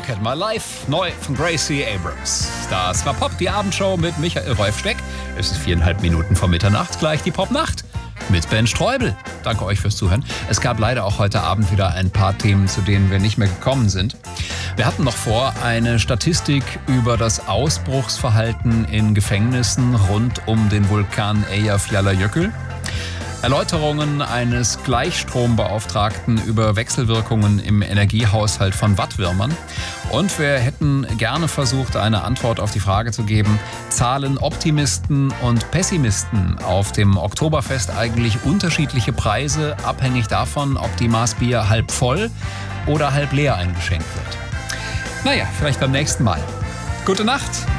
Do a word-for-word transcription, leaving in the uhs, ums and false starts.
Look at My Life, neu von Gracie Abrams. Das war Pop, die Abendshow mit Michael Rolf-Steck. Es ist viereinhalb Minuten vor Mitternacht, gleich die Popnacht mit Ben Streubel. Danke euch fürs Zuhören. Es gab leider auch heute Abend wieder ein paar Themen, zu denen wir nicht mehr gekommen sind. Wir hatten noch vor, eine Statistik über das Ausbruchsverhalten in Gefängnissen rund um den Vulkan Eyjafjallajökull. Erläuterungen eines Gleichstrombeauftragten über Wechselwirkungen im Energiehaushalt von Wattwürmern. Und wir hätten gerne versucht, eine Antwort auf die Frage zu geben, zahlen Optimisten und Pessimisten auf dem Oktoberfest eigentlich unterschiedliche Preise, abhängig davon, ob die Maßbier halb voll oder halb leer eingeschenkt wird? Naja, vielleicht beim nächsten Mal. Gute Nacht!